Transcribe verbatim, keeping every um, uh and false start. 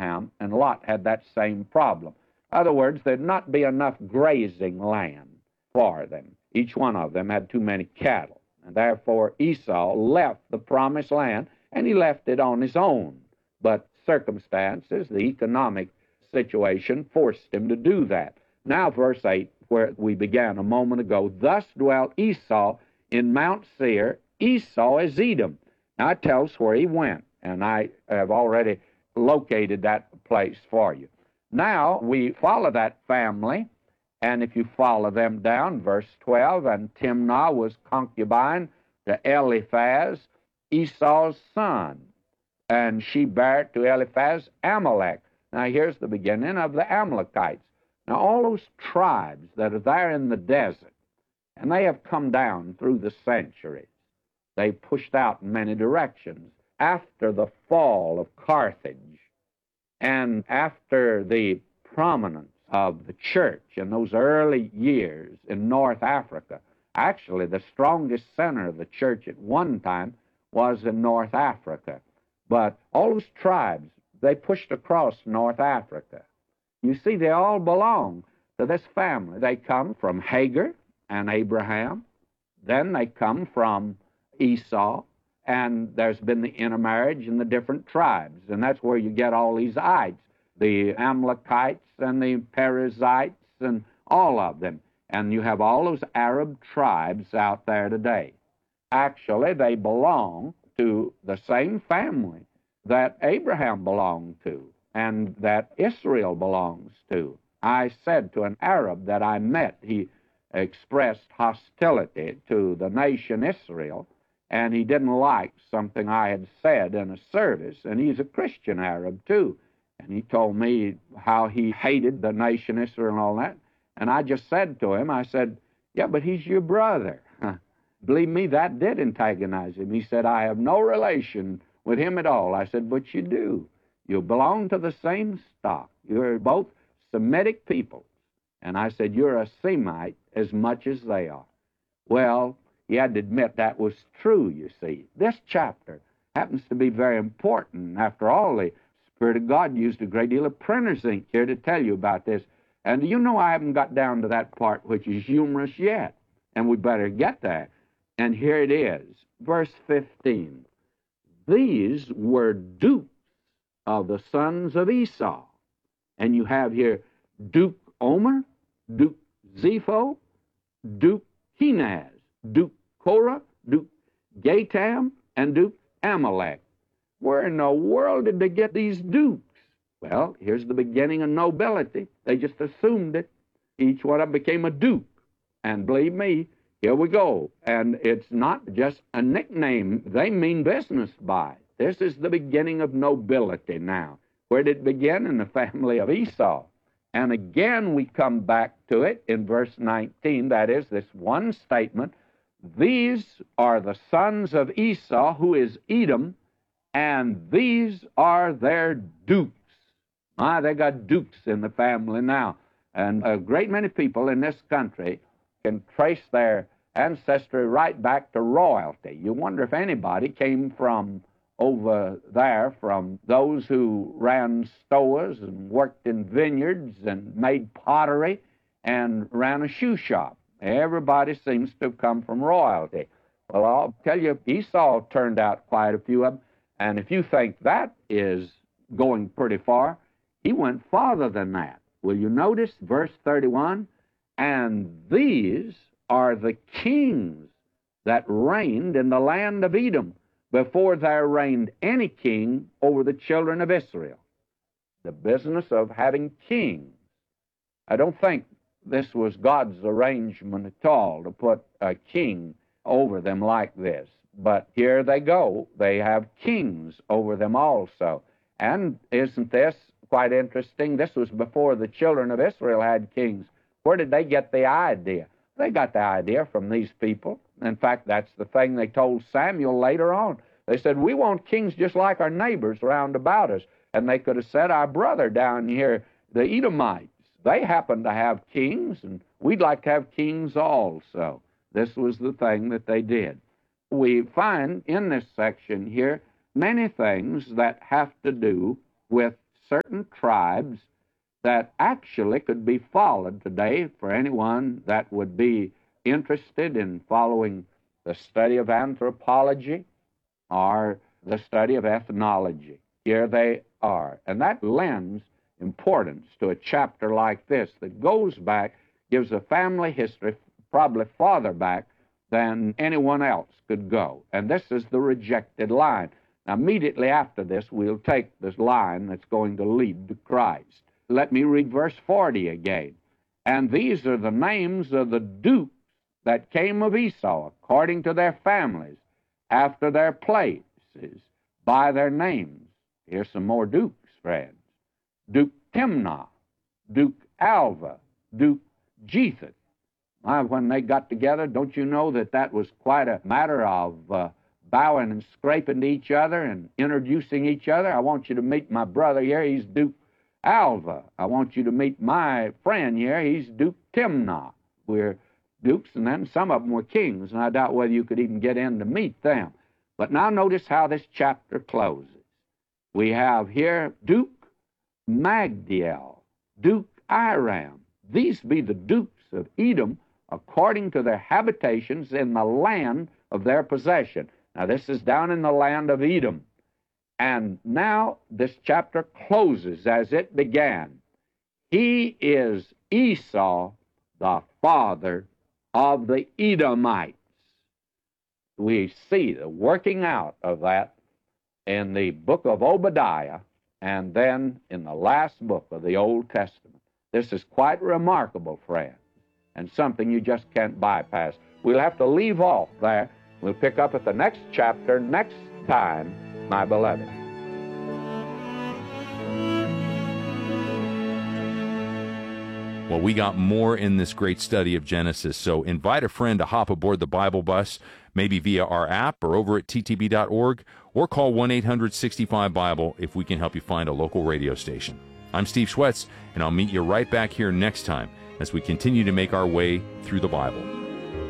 Abraham and Lot had that same problem. In other words, there'd not be enough grazing land for them. Each one of them had too many cattle, and therefore Esau left the promised land, and he left it on his own. But circumstances, the economic situation, forced him to do that. Now, verse eight, where we began a moment ago, thus dwelt Esau in Mount Seir. Esau is Edom. Now, it tells where he went, and I have already located that place for you. Now, we follow that family, and if you follow them down, verse twelve, and Timnah was concubine to Eliphaz, Esau's son, and she bare to Eliphaz Amalek. Now, here's the beginning of the Amalekites. Now, all those tribes that are there in the desert, and they have come down through the centuries. They pushed out in many directions. After the fall of Carthage and after the prominence of the church in those early years in North Africa, actually the strongest center of the church at one time was in North Africa. But all those tribes, they pushed across North Africa. You see, they all belong to this family. They come from Hagar and Abraham. Then they come from Esau, and there's been the intermarriage in the different tribes, and that's where you get all these ites, the Amalekites and the Perizzites and all of them. And you have all those Arab tribes out there today. Actually, they belong to the same family that Abraham belonged to and that Israel belongs to. I said to an Arab that I met, he expressed hostility to the nation Israel, and he didn't like something I had said in a service, and he's a Christian Arab too. And he told me how he hated the nation Israel and all that. And I just said to him, I said, yeah, but he's your brother. Believe me, that did antagonize him. He said, I have no relation with him at all. I said, but you do. You belong to the same stock. You're both Semitic peoples. And I said, you're a Semite as much as they are. Well, he had to admit that was true, you see. This chapter happens to be very important. After all, the Spirit of God used a great deal of printer's ink here to tell you about this. And you know I haven't got down to that part which is humorous yet, and we better get there. And here it is, verse fifteen. These were dukes of the sons of Esau. And you have here Duke Omer, Duke Zepho, Duke Kenaz, Duke Korah, Duke Gatam, and Duke Amalek. Where in the world did they get these dukes? Well, here's the beginning of nobility. They just assumed it. Each one of them became a duke. And believe me, here we go. And it's not just a nickname. They mean business by it. This is the beginning of nobility now. Where did it begin? In the family of Esau. And again, we come back to it in verse nineteen. That is, this one statement. These are the sons of Esau, who is Edom, and these are their dukes. Ah, they got dukes in the family now. And a great many people in this country can trace their ancestry right back to royalty. You wonder if anybody came from over there, from those who ran stores and worked in vineyards and made pottery and ran a shoe shop. Everybody seems to have come from royalty. Well, I'll tell you, Esau turned out quite a few of them, and if you think that is going pretty far, he went farther than that. Will you notice verse thirty-one? And these are the kings that reigned in the land of Edom before there reigned any king over the children of Israel. The business of having kings. I don't think this was God's arrangement at all to put a king over them like this. But here they go. They have kings over them also. And isn't this quite interesting? This was before the children of Israel had kings. Where did they get the idea? They got the idea from these people. In fact, that's the thing they told Samuel later on. They said, we want kings just like our neighbors round about us. And they could have said, our brother down here, the Edomites, they happen to have kings, and we'd like to have kings also. This was the thing that they did. We find in this section here many things that have to do with certain tribes that actually could be followed today for anyone that would be interested in following the study of anthropology or the study of ethnology. Here they are. And that lends importance to a chapter like this that goes back, gives a family history probably farther back than anyone else could go. And this is the rejected line. Now, immediately after this, we'll take this line that's going to lead to Christ. Let me read verse forty again. And these are the names of the dukes that came of Esau, according to their families, after their places, by their names. Here's some more dukes, friends. Duke Timnah, Duke Alva, Duke Jetheth. Why, when they got together, don't you know that that was quite a matter of uh, bowing and scraping to each other and introducing each other? I want you to meet my brother here. He's Duke Alva. I want you to meet my friend here. He's Duke Timnah. We're dukes, and then some of them were kings, and I doubt whether you could even get in to meet them. But now notice how this chapter closes. We have here Duke Magdiel, Duke Iram. These be the dukes of Edom, according to their habitations in the land of their possession. Now, this is down in the land of Edom. And now this chapter closes as it began. He is Esau, the father of the Edomites. We see the working out of that in the book of Obadiah and then in the last book of the Old Testament. This is quite remarkable, friends, and something you just can't bypass. We'll have to leave off there. We'll pick up at the next chapter next time, my beloved. Well, we got more in this great study of Genesis, so invite a friend to hop aboard the Bible bus, maybe via our app or over at T T B dot org, or call one eight hundred sixty-five Bible if we can help you find a local radio station. I'm Steve Schwetz, and I'll meet you right back here next time as we continue to make our way through the Bible.